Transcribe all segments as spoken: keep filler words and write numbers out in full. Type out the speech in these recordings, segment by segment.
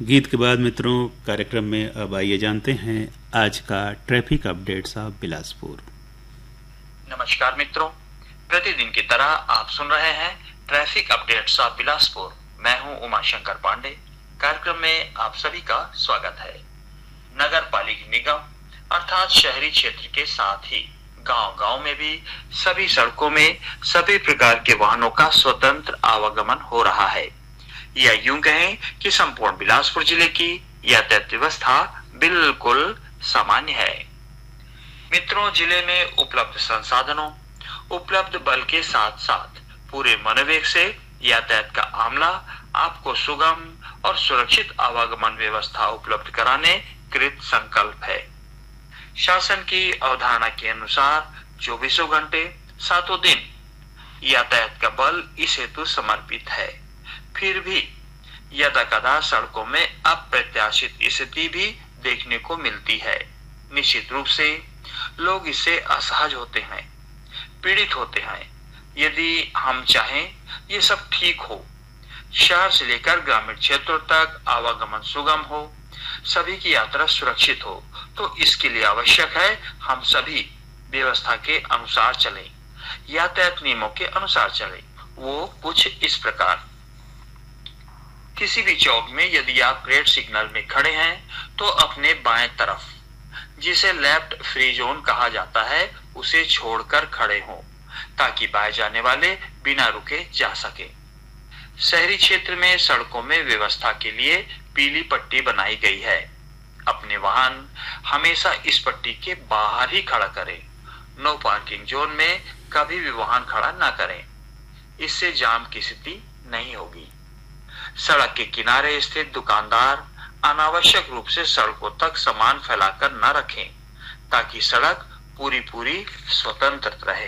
गीत के बाद मित्रों कार्यक्रम में अब आइए जानते हैं आज का ट्रैफिक अपडेट साहब बिलासपुर। नमस्कार मित्रों, प्रतिदिन की तरह आप सुन रहे हैं ट्रैफिक अपडेट साहब बिलासपुर। मैं हूं उमाशंकर पांडे। कार्यक्रम में आप सभी का स्वागत है। नगर पालिका निगम अर्थात शहरी क्षेत्र के साथ ही गांव-गांव में भी सभी सड़कों में सभी प्रकार के वाहनों का स्वतंत्र आवागमन हो रहा है, या यूं कहें कि संपूर्ण बिलासपुर जिले की यातायात व्यवस्था बिल्कुल सामान्य है। मित्रों, जिले में उपलब्ध संसाधनों, उपलब्ध बल के साथ साथ पूरे मनोवेग से यातायात का आमला आपको सुगम और सुरक्षित आवागमन व्यवस्था उपलब्ध कराने कृत संकल्प है। शासन की अवधारणा के अनुसार चौबीसों घंटे सातों दिन यातायात का बल इस हेतु समर्पित है। फिर भी यदाकदा सड़कों में अप्रत्याशित स्थिति भी देखने को मिलती है। निश्चित रूप से लोग इससे असहज होते हैं, पीड़ित होते हैं। यदि हम चाहें ये सब ठीक हो, शहर से लेकर ग्रामीण क्षेत्रों तक आवागमन सुगम हो, सभी की यात्रा सुरक्षित हो, तो इसके लिए आवश्यक है हम सभी व्यवस्था के अनुसार चलें, यातायात नियमों के अनुसार चलें। वो कुछ इस प्रकार। किसी भी चौक में यदि आप रेड सिग्नल में खड़े हैं तो अपने बाएं तरफ, जिसे लेफ्ट फ्री जोन कहा जाता है, उसे छोड़कर खड़े हों ताकि बाएं जाने वाले बिना रुके जा सके। शहरी क्षेत्र में सड़कों में व्यवस्था के लिए पीली पट्टी बनाई गई है। अपने वाहन हमेशा इस पट्टी के बाहर ही खड़ा करें। नो पार्किंग जोन में कभी भी वाहन खड़ा ना करें, इससे जाम की स्थिति नहीं होगी। सड़क के किनारे स्थित दुकानदार अनावश्यक रूप से सड़कों तक सामान फैलाकर न रखें ताकि सड़क पूरी पूरी स्वतंत्र रहे।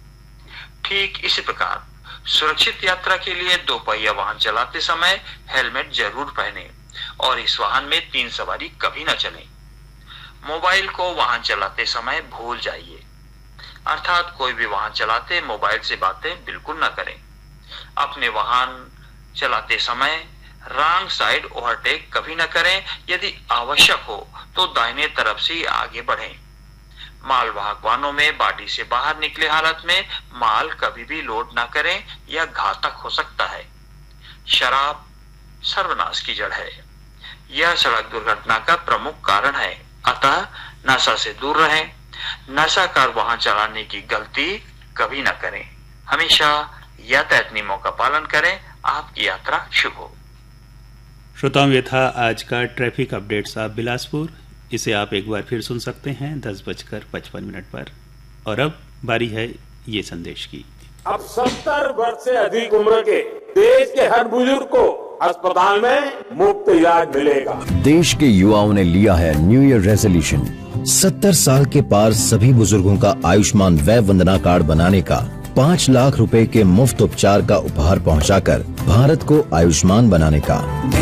ठीक इसी प्रकार सुरक्षित यात्रा के लिए दो पहिया वाहन चलाते समय हेलमेट जरूर पहनें और इस वाहन में तीन सवारी कभी न चलें। मोबाइल को वाहन चलाते समय भूल जाइए, अर्थात कोई भी वाहन चलाते मोबाइल से बातें बिल्कुल न करें। अपने वाहन चलाते समय रॉन्ग साइड ओवरटेक कभी न करें। यदि आवश्यक हो तो दाहिने तरफ से आगे बढ़ें। मालवाहक वाहनों में बाडी से बाहर निकले हालत में माल कभी भी लोड न करें, यह घातक हो सकता है। शराब सर्वनाश की जड़ है, यह सड़क दुर्घटना का प्रमुख कारण है। अतः नशा से दूर रहें। नशाकर वाहन चलाने की गलती कभी न करें। हमेशा यातायात नियमों का पालन करें। आपकी यात्रा शुभ हो। श्रोताओं, ये था आज का ट्रैफिक अपडेट साहब बिलासपुर। इसे आप एक बार फिर सुन सकते हैं दस बजकर पचपन मिनट पर। और अब बारी है ये संदेश की। अब सत्तर वर्ष से अधिक उम्र के देश के हर बुजुर्ग को अस्पताल में मुफ्त इलाज मिलेगा। देश के युवाओं ने लिया है न्यू ईयर रेजोल्यूशन, सत्तर साल के पार सभी बुजुर्गों का आयुष्मान वय वंदना कार्ड बनाने का, पाँच लाख रुपए के मुफ्त उपचार का उपहार पहुंचाकर भारत को आयुष्मान बनाने का।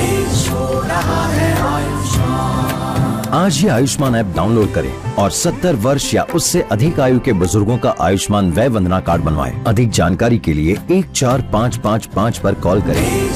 आज ही आयुष्मान ऐप डाउनलोड करें और सत्तर वर्ष या उससे अधिक आयु के बुजुर्गों का आयुष्मान वय वंदना कार्ड बनवाएं। अधिक जानकारी के लिए एक चार पाँच पाँच पाँच पर कॉल करें।